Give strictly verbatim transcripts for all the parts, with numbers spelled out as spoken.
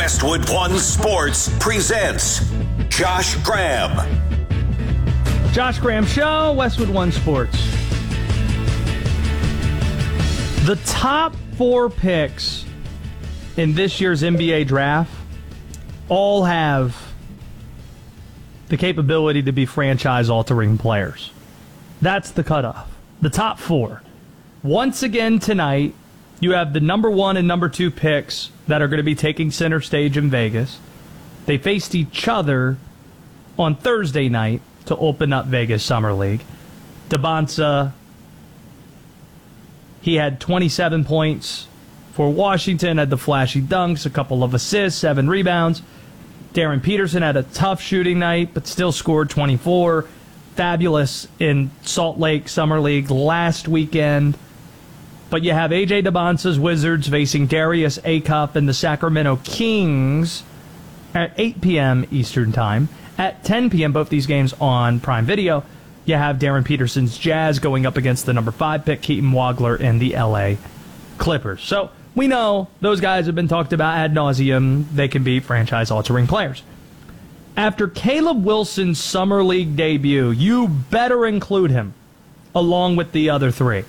Westwood One Sports presents Josh Graham. Josh Graham Show, Westwood One Sports. The top four picks in this year's N B A draft all have the capability to be franchise-altering players. That's the cutoff. The top four. Once again tonight, you have the number one and number two picks that are going to be taking center stage in Vegas. They faced each other on Thursday night to open up Vegas Summer League. Dembonsa, he had twenty-seven points for Washington, had the flashy dunks, a couple of assists, seven rebounds. Darren Peterson had a tough shooting night, but still scored twenty-four. Fabulous in Salt Lake Summer League last weekend. But you have A J Dembonsa's Wizards facing Darius Acuff and the Sacramento Kings at eight p.m. Eastern Time. At ten p.m., both these games on Prime Video, you have Darren Peterson's Jazz going up against the number five pick, Keaton Wagler, and the L A Clippers. So we know those guys have been talked about ad nauseum. They can be franchise-altering players. After Caleb Wilson's Summer League debut, you better include him along with the other three.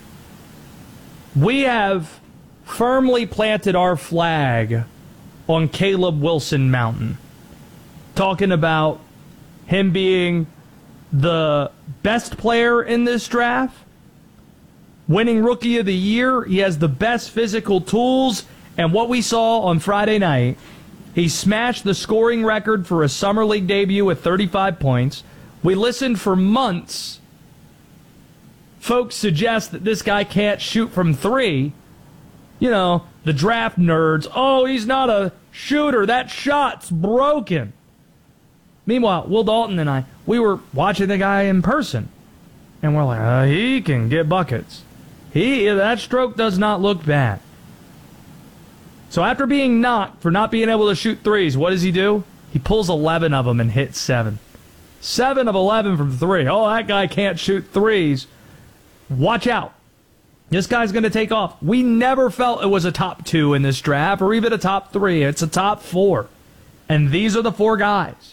We have firmly planted our flag on Caleb Wilson Mountain, talking about him being the best player in this draft, winning Rookie of the Year. He has the best physical tools, and what we saw on Friday night, he smashed the scoring record for a Summer League debut with thirty-five points. We listened for months. Folks suggest that this guy can't shoot from three. You know, the draft nerds. Oh, he's not a shooter. That shot's broken. Meanwhile, Will Dalton and I, we were watching the guy in person. And we're like, uh, he can get buckets. He That stroke does not look bad. So after being knocked for not being able to shoot threes, what does he do? He pulls eleven of them and hits seven. seven of eleven from three. Oh, that guy can't shoot threes. Watch out. This guy's going to take off. We never felt it was a top two in this draft or even a top three. It's a top four. And these are the four guys.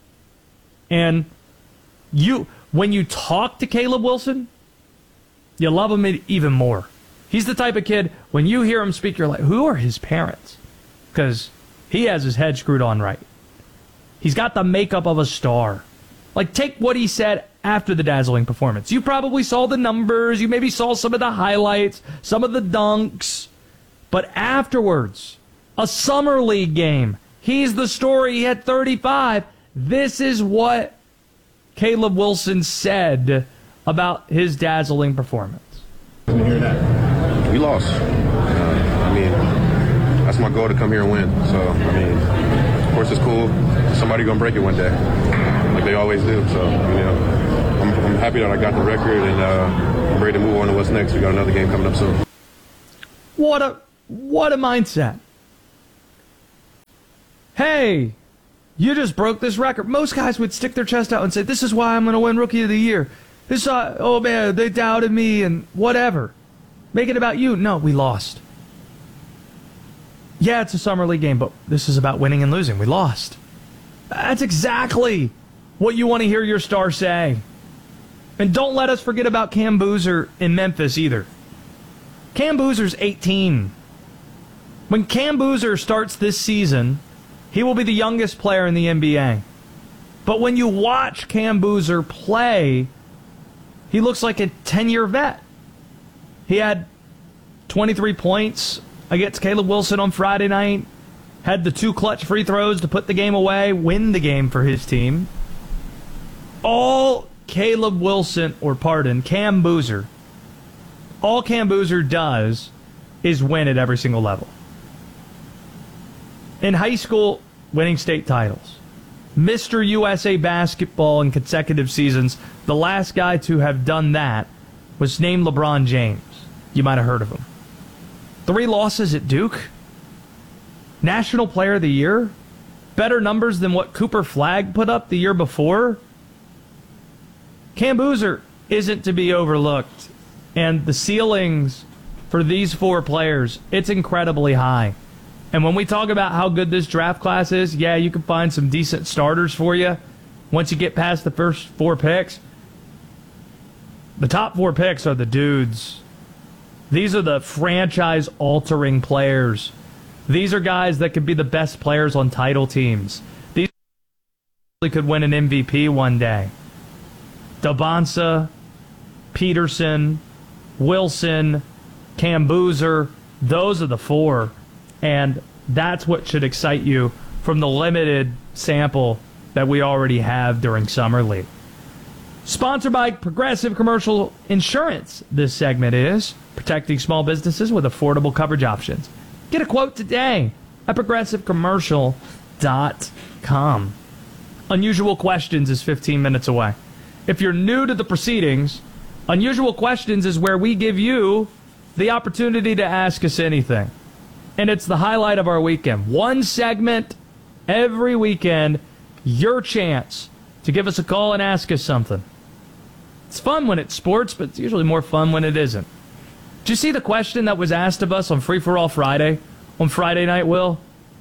And you, when you talk to Caleb Wilson, you love him even more. He's the type of kid, when you hear him speak, you're like, who are his parents? Because he has his head screwed on right. He's got the makeup of a star. Like, take what he said after the dazzling performance. You probably saw the numbers. You maybe saw some of the highlights, some of the dunks. But afterwards, a Summer League game. He's the story. He had thirty-five. This is what Caleb Wilson said about his dazzling performance. Didn't hear that. We lost. Uh, I mean, that's my goal, to come here and win. So, I mean, of course it's cool. Somebody gonna break it one day, like they always do. So, you know. I'm, I'm happy that I got the record, and uh, I'm ready to move on to what's next. We got another game coming up soon. What a what a mindset. Hey, you just broke this record. Most guys would stick their chest out and say, this is why I'm going to win Rookie of the Year. This, uh, oh man, they doubted me and whatever. Make it about you. No, we lost. Yeah, it's a Summer League game, but this is about winning and losing. We lost. That's exactly what you want to hear your star say. And don't let us forget about Cam Boozer in Memphis either. Cam Boozer's eighteen. When Cam Boozer starts this season, he will be the youngest player in the N B A. But when you watch Cam Boozer play, he looks like a ten-year vet. He had twenty-three points against Caleb Wilson on Friday night, had the two clutch free throws to put the game away, win the game for his team. All Caleb Wilson, or pardon, Cam Boozer, all Cam Boozer does is win at every single level. In high school, winning state titles. Mister U S A basketball in consecutive seasons. The last guy to have done that was named LeBron James. You might have heard of him. Three losses at Duke. National Player of the Year. Better numbers than what Cooper Flagg put up the year before. Cam Boozer isn't to be overlooked. And the ceilings for these four players, it's incredibly high. And when we talk about how good this draft class is, yeah, you can find some decent starters for you once you get past the first four picks. The top four picks are the dudes. These are the franchise-altering players. These are guys that could be the best players on title teams. These could win an M V P one day. Dabonsa, Peterson, Wilson, Cam Boozer, those are the four. And that's what should excite you from the limited sample that we already have during Summer League. Sponsored by Progressive Commercial Insurance, this segment is protecting small businesses with affordable coverage options. Get a quote today at progressive commercial dot com. Unusual Questions is fifteen minutes away. If you're new to the proceedings, Unusual Questions is where we give you the opportunity to ask us anything. And it's the highlight of our weekend. One segment every weekend, your chance to give us a call and ask us something. It's fun when it's sports, but it's usually more fun when it isn't. Did you see the question that was asked of us on Free For All Friday, on Friday night, Will?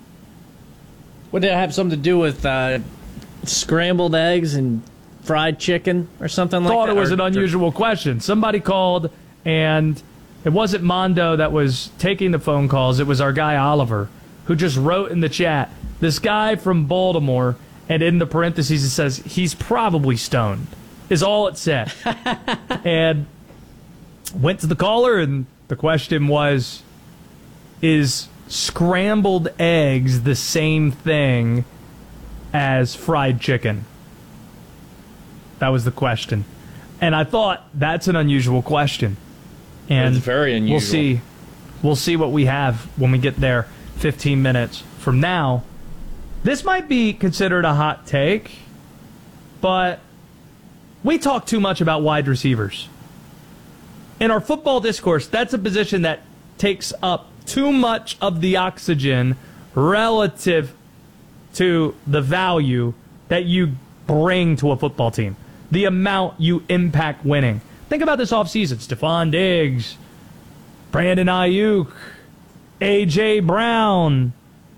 Would that have something to do with uh, scrambled eggs and fried chicken or something like that? Thought it was or, an unusual or... question. Somebody called, and it wasn't Mondo that was taking the phone calls. It was our guy Oliver, who just wrote in the chat, this guy from Baltimore, and in the parentheses it says, he's probably stoned, is all it said. And went to the caller, and the question was, is scrambled eggs the same thing as fried chicken? That was the question. And I thought, that's an unusual question. And it's very unusual. We'll see. We'll see what we have when we get there fifteen minutes from now. This might be considered a hot take, but we talk too much about wide receivers. In our football discourse, that's a position that takes up too much of the oxygen relative to the value that you bring to a football team, the amount you impact winning. Think about this offseason. Stephon Diggs, Brandon Ayuk, A J. Brown.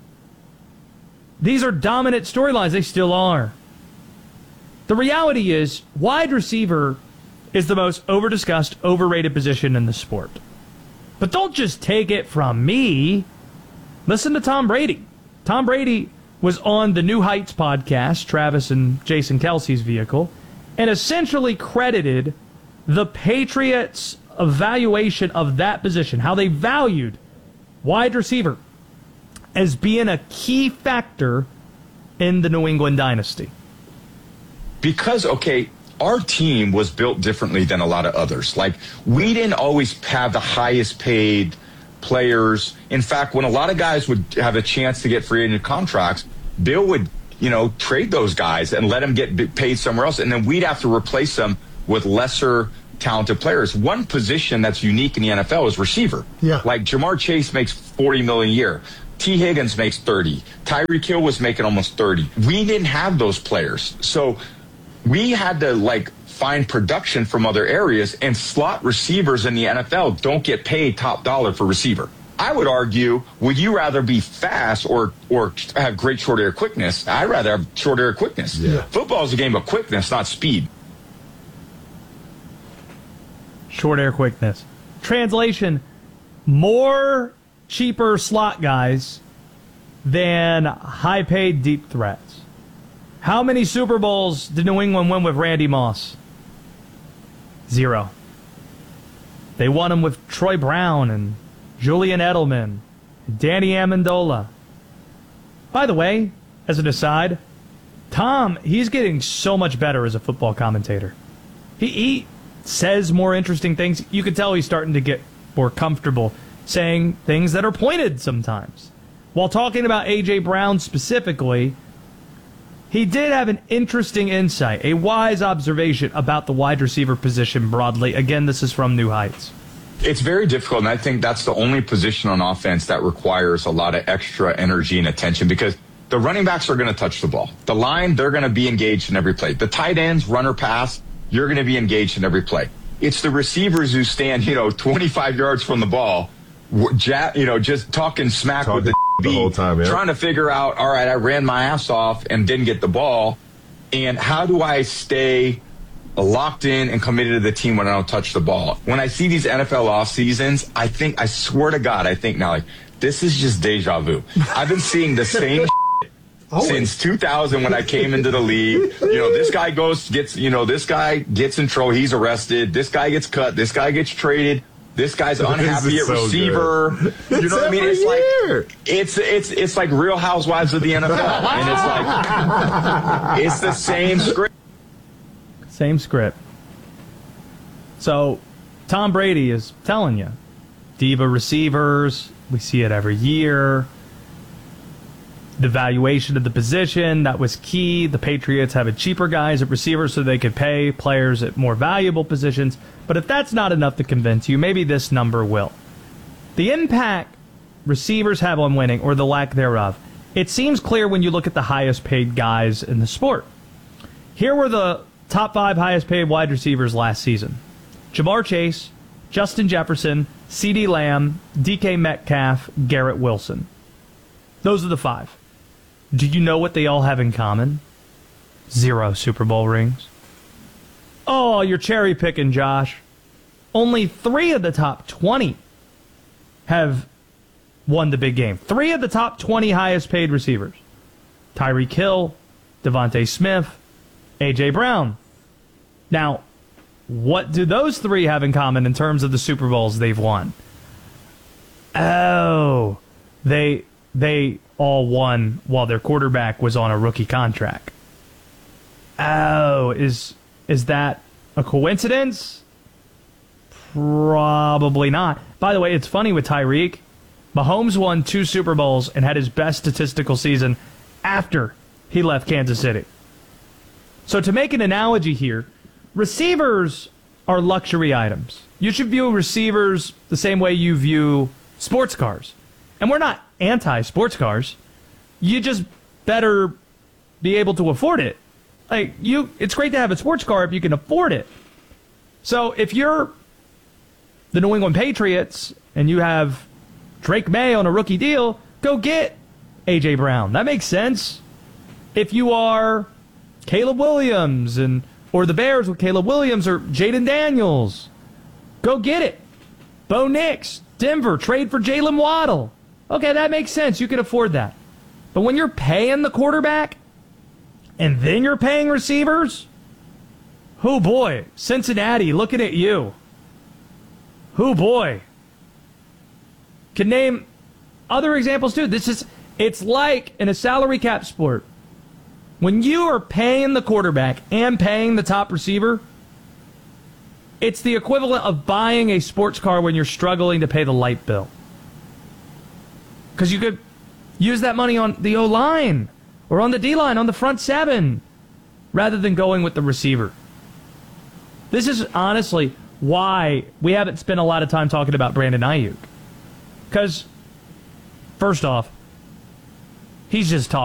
These are dominant storylines. They still are. The reality is, wide receiver is the most over-discussed, overrated position in the sport. But don't just take it from me. Listen to Tom Brady. Tom Brady was on the New Heights podcast, Travis and Jason Kelsey's vehicle, and essentially credited the Patriots' evaluation of that position, how they valued wide receiver, as being a key factor in the New England dynasty. Because, okay, our team was built differently than a lot of others. Like, we didn't always have the highest paid players. In fact, when a lot of guys would have a chance to get free agent contracts, Bill would, you know, trade those guys and let them get paid somewhere else. And then we'd have to replace them with lesser talented players. One position that's unique in the N F L is receiver. Yeah. Like Jamar Chase makes forty million dollars a year. T. Higgins makes thirty. Tyreek Hill was making almost thirty. We didn't have those players. So we had to, like, find production from other areas, and slot receivers in the N F L don't get paid top dollar for receiver. I would argue, would you rather be fast or or have great short air quickness? I'd rather have short air quickness. Yeah. Football is a game of quickness, not speed. Short air quickness. Translation, more cheaper slot guys than high-paid deep threats. How many Super Bowls did New England win with Randy Moss? Zero. They won them with Troy Brown and Julian Edelman, Danny Amendola. By the way, as an aside, Tom, he's getting so much better as a football commentator. He, he says more interesting things. You can tell he's starting to get more comfortable saying things that are pointed sometimes. While talking about A J. Brown specifically, he did have an interesting insight, a wise observation about the wide receiver position broadly. Again, this is from New Heights. It's very difficult, and I think that's the only position on offense that requires a lot of extra energy and attention, because the running backs are going to touch the ball. The line, they're going to be engaged in every play. The tight ends, run or pass, you're going to be engaged in every play. It's the receivers who stand, you know, twenty-five yards from the ball, you know, just talking smack talking. with the be whole time, yeah. trying to figure out, all right, I ran my ass off and didn't get the ball, and how do I stay locked in and committed to the team when I don't touch the ball? When I see these N F L off seasons, I think, I swear to God, I think now, like, this is just deja vu. I've been seeing the same since two thousand when I came into the league. You know, this guy goes, gets, you know, this guy gets in trouble, he's arrested, this guy gets cut, this guy gets traded, this guy's unhappy at so receiver. Good. You know what I mean? It's year. like it's it's it's like Real Housewives of the N F L. And it's like it's the same script. Same script. So Tom Brady is telling you, diva receivers, we see it every year. The valuation of the position, that was key. The Patriots having cheaper guys at receivers so they could pay players at more valuable positions. But if that's not enough to convince you, maybe this number will. The impact receivers have on winning, or the lack thereof, it seems clear when you look at the highest paid guys in the sport. Here were the top five highest paid wide receivers last season: Jamar Chase, Justin Jefferson, CeeDee Lamb, D K Metcalf, Garrett Wilson. Those are the five. Do you know what they all have in common? Zero Super Bowl rings. Oh, you're cherry picking, Josh. Only three of the top twenty have won the big game. Three of the top twenty highest paid receivers: Tyreek Hill, Devontae Smith, A J Brown. Now, what do those three have in common in terms of the Super Bowls they've won? Oh, they they all won while their quarterback was on a rookie contract. Oh, is is that a coincidence? Probably not. By the way, it's funny with Tyreek. Mahomes won two Super Bowls and had his best statistical season after he left Kansas City. So to make an analogy here, receivers are luxury items. You should view receivers the same way you view sports cars. And we're not anti-sports cars. You just better be able to afford it. Like you, it's great to have a sports car if you can afford it. So if you're the New England Patriots and you have Drake May on a rookie deal, go get A J Brown. That makes sense. If you are Caleb Williams and or the Bears with Caleb Williams or Jaden Daniels, go get it. Bo Nix, Denver, trade for Jalen Waddle. Okay, that makes sense. You can afford that. But when you're paying the quarterback and then you're paying receivers, oh boy, Cincinnati, looking at you. Oh boy. Can name other examples too. This is, it's like in a salary cap sport. When you are paying the quarterback and paying the top receiver, it's the equivalent of buying a sports car when you're struggling to pay the light bill. Because you could use that money on the O-line or on the D-line, on the front seven, rather than going with the receiver. This is honestly why we haven't spent a lot of time talking about Brandon Ayuk. Because, first off, he's just talking.